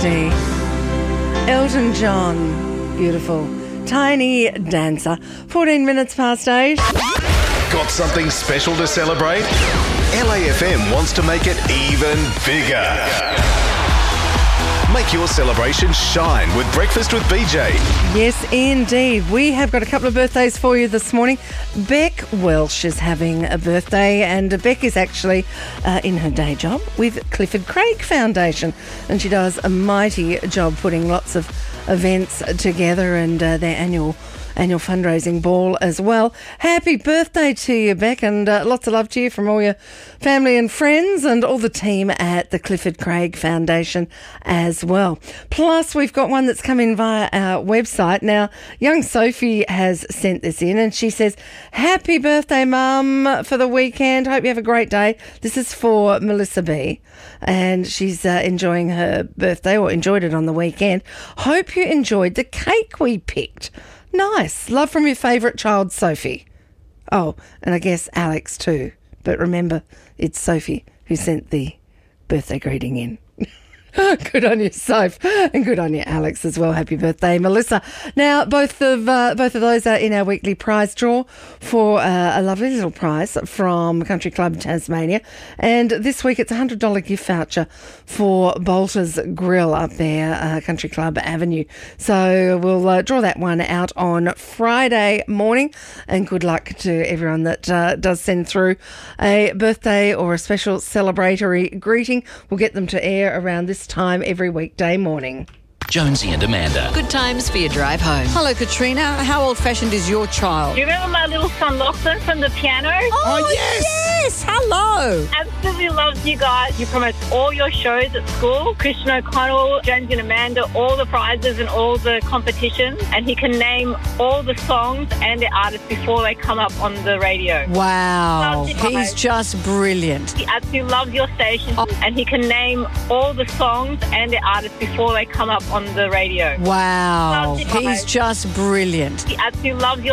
Majesty. Elton John. Beautiful. Tiny Dancer. 14 minutes past 8. Got something special to celebrate? LAFM wants to make it even bigger. Make your celebration shine with Breakfast with BJ. Yes, indeed. We have got a couple of birthdays for you this morning. Beck Welsh is having a birthday, and Beck is actually in her day job with Clifford Craig Foundation, and she does a mighty job putting lots of events together and their annual fundraising ball as well. Happy birthday to you, Beck, and lots of love to you from all your family and friends and all the team at the Clifford Craig Foundation as well. Plus, we've got one that's come in via our website. Now, young Sophie has sent this in and she says, happy birthday, Mum, for the weekend. Hope you have a great day. This is for Melissa B. And she's enjoying her birthday, or enjoyed it on the weekend. Hope you enjoyed the cake we picked. Nice. Love from your favourite child, Sophie. Oh, and I guess Alex too. But remember, it's Sophie who sent the birthday greeting in. Good on you, Soph, and good on you, Alex, as well. Happy birthday, Melissa. Now, both of those are in our weekly prize draw for a lovely little prize from Country Club Tasmania. And this week it's a $100 gift voucher for Bolter's Grill up there, Country Club Avenue. So we'll draw that one out on Friday morning. And good luck to everyone that does send through a birthday or a special celebratory greeting. We'll get them to air around this time every weekday morning. Jonesy and Amanda. Good times for your drive home. Hello, Katrina. How old-fashioned is your child? Do you remember my little son Lachlan from the piano? Oh, yes! Hello! Absolutely loves you guys. You promote all your shows at school. Christian O'Connell, Jonesy and Amanda, all the prizes and all the competitions. And he can name all the songs and the artists before they come up on the radio. Wow. Loves you guys. He's just brilliant. He absolutely loves your station. And he can name all the songs and the artists before they come up on the radio. Wow. Loves you guys. He's just brilliant. He absolutely loves your